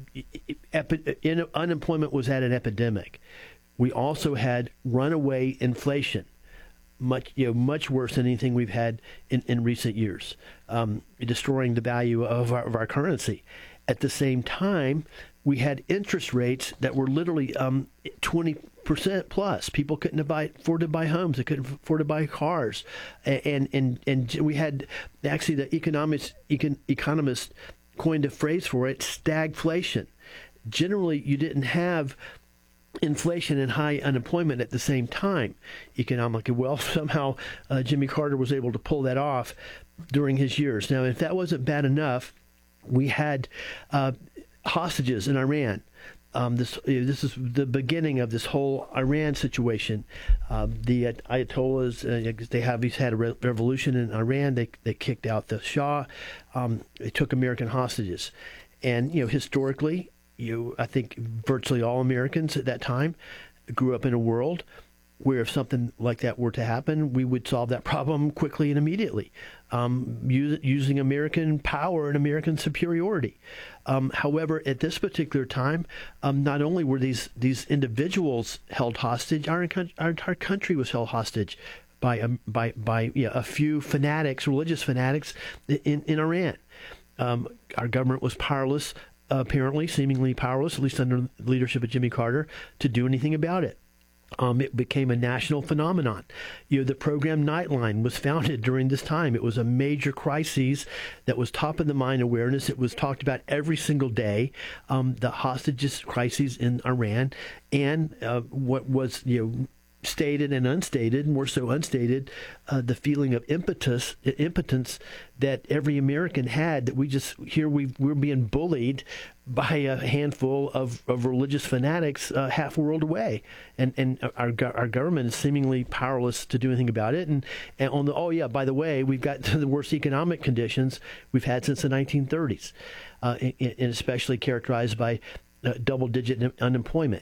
Epi- in, unemployment was at an epidemic. We also had runaway inflation, much you know much worse than anything we've had in, in recent years, um, destroying the value of our, of our currency. At the same time, we had interest rates that were literally um, twenty percent plus. People couldn't buy, afford to buy homes. They couldn't afford to buy cars, and and and we had actually the economists econ, economists coined a phrase for it, stagflation. Generally, you didn't have inflation and high unemployment at the same time economically. Well, somehow uh, Jimmy Carter was able to pull that off during his years. Now, if that wasn't bad enough, we had uh, hostages in Iran. Um, this this is the beginning of this whole Iran situation. Uh, the uh, Ayatollahs, uh, they have he's had a re- revolution in Iran. They they kicked out the Shah. Um, they took American hostages, and you know historically, you I think virtually all Americans at that time grew up in a world where if something like that were to happen, we would solve that problem quickly and immediately, um, use, using American power and American superiority. Um, however, at this particular time, um, not only were these these individuals held hostage, our, our entire country was held hostage by um, by by yeah, a few fanatics, religious fanatics in in Iran. Um, our government was powerless, uh, apparently, seemingly powerless, at least under the leadership of Jimmy Carter, to do anything about it. Um, it became a national phenomenon. You know, the program Nightline was founded during this time. It was a major crisis that was top of the mind awareness. It was talked about every single day. Um, the hostages crises in Iran, and uh, what was you know stated and unstated, more so unstated, uh, the feeling of impetus, impotence that every American had. That we just here we we're being bullied by a handful of, of religious fanatics uh, half a world away, and and our our government is seemingly powerless to do anything about it. And and on the oh yeah, by the way, we've got the worst economic conditions we've had since the nineteen thirties, uh, and, and especially characterized by uh, double-digit unemployment.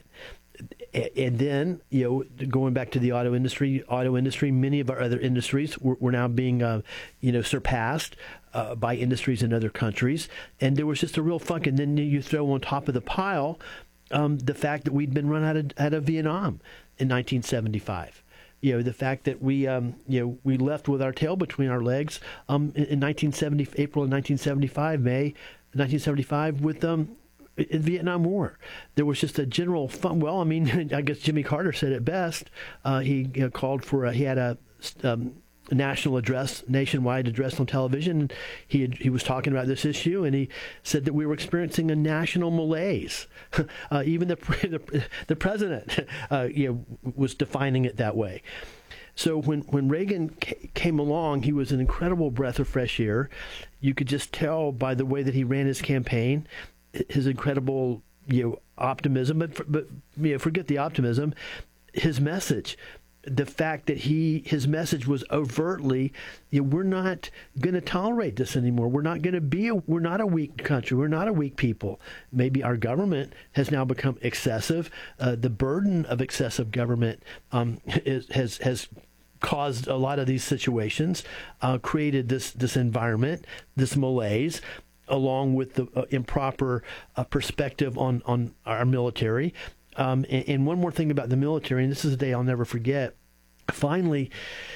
And then, you know, going back to the auto industry, auto industry, many of our other industries were, were now being, uh, you know, surpassed uh, by industries in other countries. And there was just a real funk. And then you throw on top of the pile um, the fact that we'd been run out of, out of Vietnam in nineteen seventy-five. You know, the fact that we, um, you know, we left with our tail between our legs um, in, in nineteen seventy, April of nineteen seventy-five, May nineteen seventy-five, with um. in the Vietnam War. There was just a general fun. Well, I mean, I guess Jimmy Carter said it best. Uh, he you know, called for a, he had a, um, a national address, nationwide address on television. He had, he was talking about this issue, and he said that we were experiencing a national malaise. uh, even the the, the president, uh, you know, was defining it that way. So when, when Reagan ca- came along, he was an incredible breath of fresh air. You could just tell by the way that he ran his campaign, his incredible, you know, optimism, but but you know, forget the optimism. His message, the fact that he his message was overtly, you know, we're not going to tolerate this anymore. We're not going to be a, we're not a weak country. We're not a weak people. Maybe our government has now become excessive. Uh, the burden of excessive government um, is, has has caused a lot of these situations, uh, created this this environment, this malaise, along with the uh, improper uh, perspective on, on our military. Um, and, and one more thing about the military, and this is a day I'll never forget. Finally,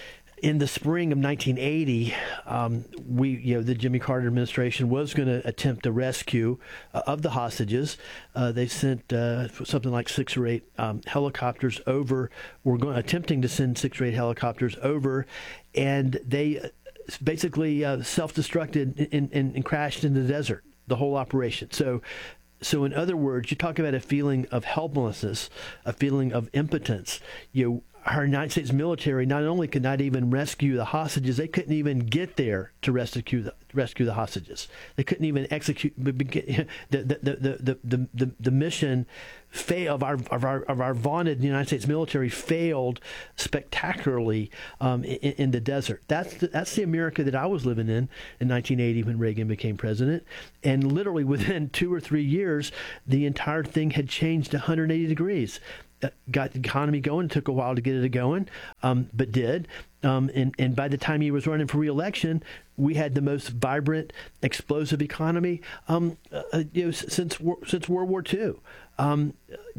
in the spring of nineteen eighty, um, we, you know, the Jimmy Carter administration was going to attempt a rescue uh, of the hostages. Uh, they sent uh, something like six or eight um, helicopters over. We're going attempting to send six or eight helicopters over, and they basically uh, self-destructed and, and, and crashed in the desert. The whole operation. So. So in other words, you talk about a feeling of helplessness, a feeling of impotence. You know, our United States military not only could not even rescue the hostages, they couldn't even get there to rescue the rescue the hostages. They couldn't even execute the the the the the, the, the mission fail of our of our of our vaunted United States military failed spectacularly um, in, in the desert. That's the, that's the America that I was living in in nineteen eighty when Reagan became president, and literally within two or three years, the entire thing had changed one hundred eighty degrees. Got the economy going. It took a while to get it going, um, but did. Um, and, and by the time he was running for re-election, we had the most vibrant, explosive economy um, uh, you know, since since World War Two. Um,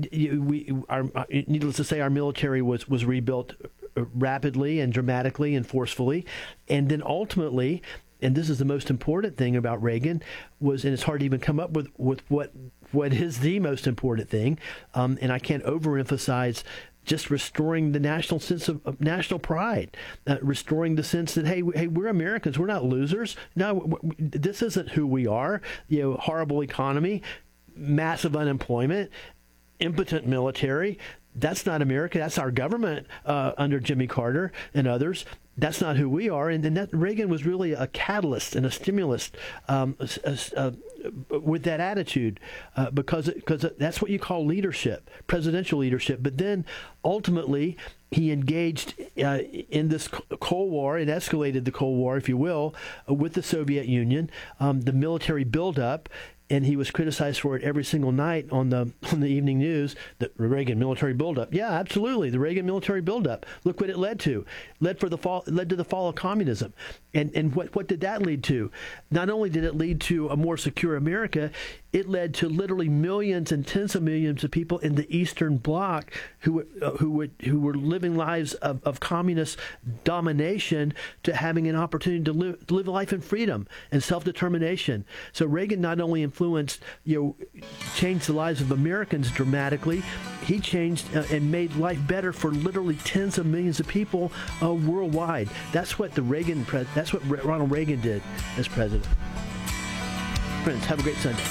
we, our, needless to say, our military was was rebuilt rapidly and dramatically and forcefully, and then ultimately. And this is the most important thing about Reagan was, and it's hard to even come up with, with what what is the most important thing. Um, and I can't overemphasize just restoring the national sense of, of national pride, uh, restoring the sense that, hey, hey, we're Americans. We're not losers. No, w- w- this isn't who we are. You know, horrible economy, massive unemployment, impotent military. That's not America. That's our government uh, under Jimmy Carter and others. That's not who we are. And, and that Reagan was really a catalyst and a stimulus um, uh, uh, with that attitude uh, because because that's what you call leadership, presidential leadership. But then ultimately he engaged uh, in this Cold War and escalated the Cold War, if you will, uh, with the Soviet Union, um, the military buildup. And he was criticized for it every single night on the on the evening news. The Reagan military buildup, yeah, absolutely, the Reagan military buildup. Look what it led to. Led for the fall. Led to the fall of communism. And and what what did that lead to? Not only did it lead to a more secure America, it led to literally millions and tens of millions of people in the Eastern Bloc who uh, who would who were living lives of, of communist domination to having an opportunity to live to live a life in freedom and self-determination. So Reagan not only influenced, you know, changed the lives of Americans dramatically, he changed uh, and made life better for literally tens of millions of people uh, worldwide. That's what the Reagan pre- that's what Ronald Reagan did as president. Friends, have a great Sunday.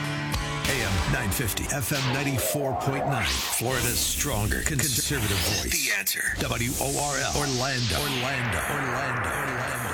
A M nine fifty, F M ninety-four point nine. Florida's stronger conservative voice. The Answer. W O R L. Orlando. Orlando. Orlando. Orlando.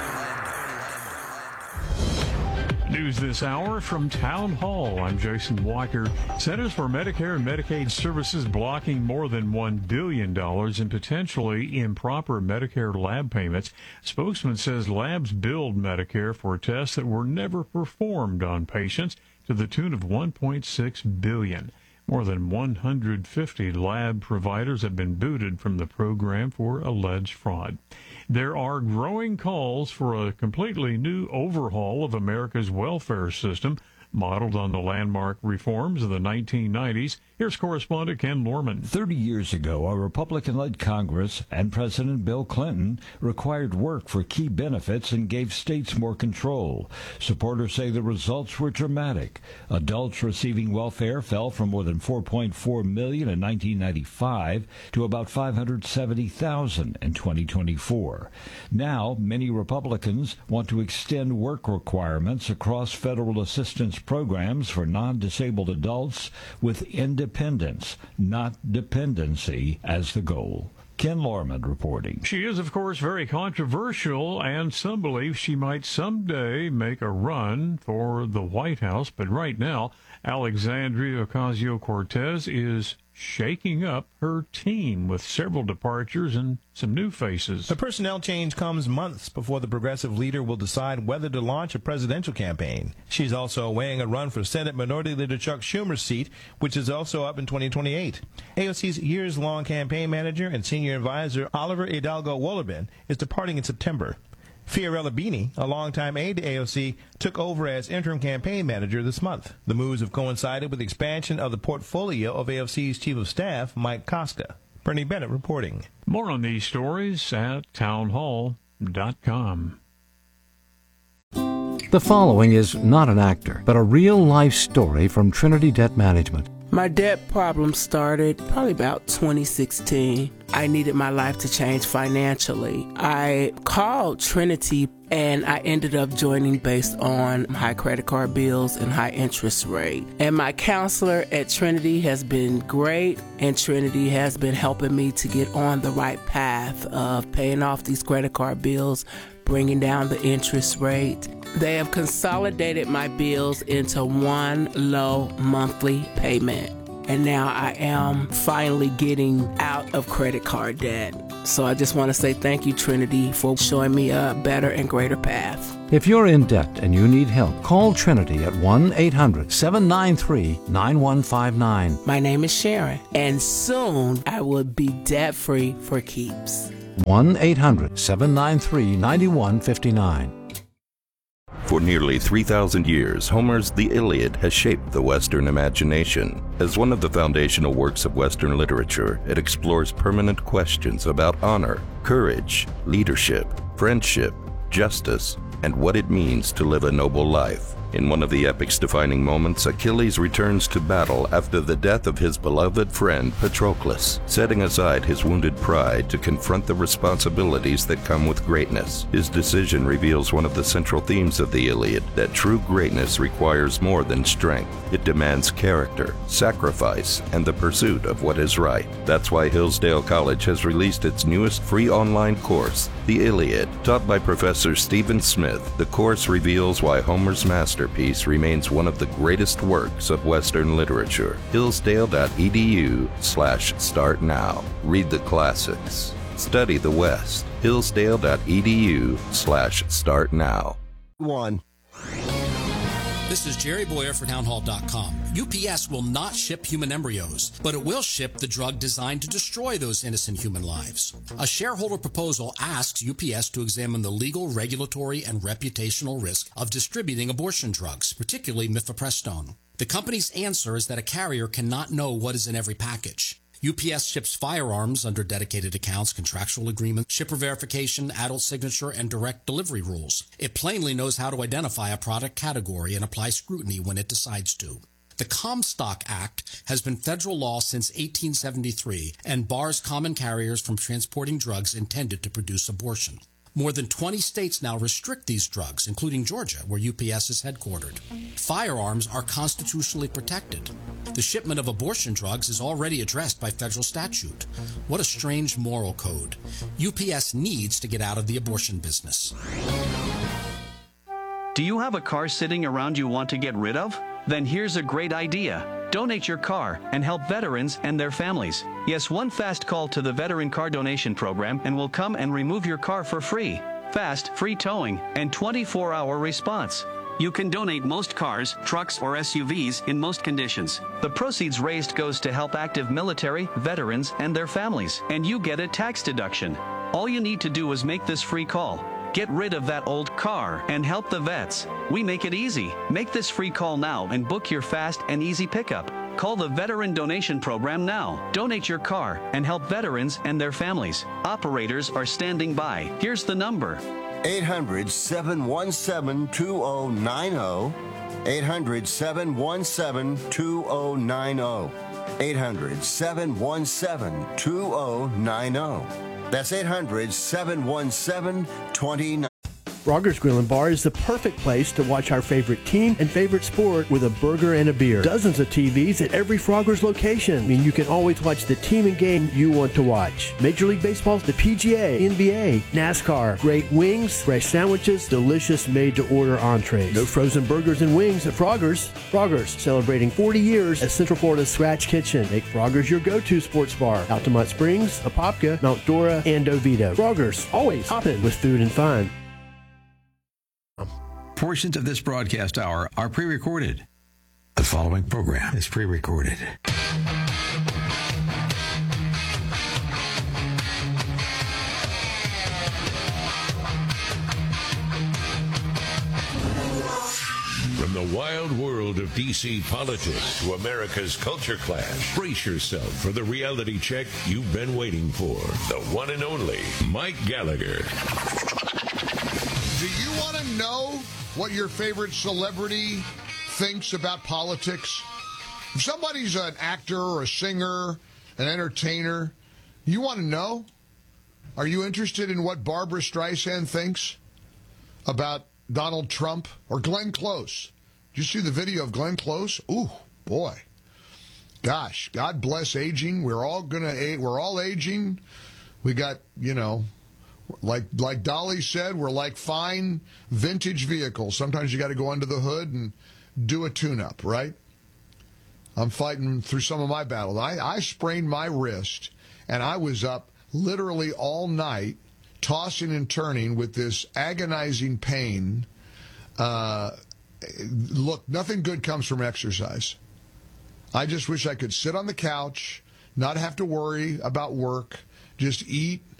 News this hour from Town Hall. I'm Jason Walker. Centers for Medicare and Medicaid Services blocking more than one billion dollars in potentially improper Medicare lab payments. Spokesman says labs billed Medicare for tests that were never performed on patients to the tune of one point six billion dollars. More than one hundred fifty lab providers have been booted from the program for alleged fraud. There are growing calls for a completely new overhaul of America's welfare system, modeled on the landmark reforms of the nineteen nineties. Here's correspondent Ken Lorman. Thirty years ago, a Republican-led Congress and President Bill Clinton required work for key benefits and gave states more control. Supporters say the results were dramatic. Adults receiving welfare fell from more than four point four million in nineteen ninety-five to about five hundred seventy thousand in twenty twenty-four. Now, many Republicans want to extend work requirements across federal assistance programs for non-disabled adults with independence, not dependency, as the goal. Ken Lorman reporting. She is, of course, very controversial, and some believe she might someday make a run for the White House. But right now, Alexandria Ocasio-Cortez is shaking up her team with several departures and some new faces. The personnel change comes months before the progressive leader will decide whether to launch a presidential campaign. She's also weighing a run for Senate Minority Leader Chuck Schumer's seat, which is also up in twenty twenty-eight. A O C's years-long campaign manager and senior advisor Oliver Hidalgo Wollerbin is departing in September. Fiorella Bini, a longtime aide to A O C, took over as interim campaign manager this month. The moves have coincided with the expansion of the portfolio of A O C's chief of staff, Mike Koska. Bernie Bennett reporting. More on these stories at townhall dot com. The following is not an actor, but a real-life story from Trinity Debt Management. My debt problem started probably about twenty sixteen. I needed my life to change financially. I called Trinity and I ended up joining based on high credit card bills and high interest rate. And my counselor at Trinity has been great, and Trinity has been helping me to get on the right path of paying off these credit card bills, bringing down the interest rate. They have consolidated my bills into one low monthly payment. And now I am finally getting out of credit card debt. So I just want to say thank you, Trinity, for showing me a better and greater path. If you're in debt and you need help, call Trinity at one eight hundred seven nine three nine one five nine. My name is Sharon, and soon I will be debt-free for keeps. one eight hundred seven nine three nine one five nine. For nearly three thousand years, Homer's The Iliad has shaped the Western imagination. As one of the foundational works of Western literature, it explores permanent questions about honor, courage, leadership, friendship, justice, and what it means to live a noble life. In one of the epic's defining moments, Achilles returns to battle after the death of his beloved friend Patroclus, setting aside his wounded pride to confront the responsibilities that come with greatness. His decision reveals one of the central themes of the Iliad, that true greatness requires more than strength. It demands character, sacrifice, and the pursuit of what is right. That's why Hillsdale College has released its newest free online course, The Iliad. Taught by Professor Stephen Smith, the course reveals why Homer's masterpiece remains one of the greatest works of Western literature. Hillsdale.edu slash start now. Read the classics. Study the West. Hillsdale.edu slash start now. One. This is Jerry Boyer for townhall dot com. U P S will not ship human embryos, but it will ship the drug designed to destroy those innocent human lives. A shareholder proposal asks U P S to examine the legal, regulatory, and reputational risk of distributing abortion drugs, particularly mifepristone. The company's answer is that a carrier cannot know what is in every package. U P S ships firearms under dedicated accounts, contractual agreements, shipper verification, adult signature, and direct delivery rules. It plainly knows how to identify a product category and apply scrutiny when it decides to. The Comstock Act has been federal law since eighteen seventy-three and bars common carriers from transporting drugs intended to produce abortion. More than twenty states now restrict these drugs, including Georgia, where U P S is headquartered. Firearms are constitutionally protected. The shipment of abortion drugs is already addressed by federal statute. What a strange moral code. U P S needs to get out of the abortion business. Do you have a car sitting around you want to get rid of? Then here's a great idea. Donate your car and help veterans and their families. Yes, one fast call to the Veteran Car Donation Program and we'll come and remove your car for free. Fast, free towing, and twenty-four hour response. You can donate most cars, trucks, or S U Vs in most conditions. The proceeds raised goes to help active military, veterans, and their families, and you get a tax deduction. All you need to do is make this free call. Get rid of that old car and help the vets. We make it easy. Make this free call now and book your fast and easy pickup. Call the Veteran Donation Program now. Donate your car and help veterans and their families. Operators are standing by. Here's the number. eight hundred, seven one seven, two zero nine zero. eight hundred, seven one seven, two zero nine zero. eight hundred, seven one seven, two zero nine zero. That's eight hundred, seven one seven, two zero nine zero. Frogger's Grill and Bar is the perfect place to watch our favorite team and favorite sport with a burger and a beer. Dozens of T Vs at every Frogger's location. I mean, you can always watch the team and game you want to watch. Major League Baseball, the P G A, N B A, NASCAR, great wings, fresh sandwiches, delicious made-to-order entrees. No frozen burgers and wings at Frogger's. Frogger's, celebrating forty years as Central Florida's Scratch Kitchen. Make Frogger's your go-to sports bar. Altamont Springs, Apopka, Mount Dora, and Oviedo. Frogger's, always hopping with food and fun. Portions of this broadcast hour are pre-recorded. The following program is pre-recorded. From the wild world of D C politics to America's culture clash, brace yourself for the reality check you've been waiting for. The one and only Mike Gallagher. Do you want to know what your favorite celebrity thinks about politics? If somebody's an actor or a singer, an entertainer, you want to know? Are you interested in what Barbara Streisand thinks about Donald Trump or Glenn Close? Did you see the video of Glenn Close? Ooh, boy. Gosh, God bless aging. We're all gonna age. We're all aging. We got, you know, like like Dolly said, we're like fine vintage vehicles. Sometimes you got to go under the hood and do a tune-up, right? I'm fighting through some of my battles. I, I sprained my wrist, and I was up literally all night tossing and turning with this agonizing pain. Uh, look, nothing good comes from exercise. I just wish I could sit on the couch, not have to worry about work, just eat,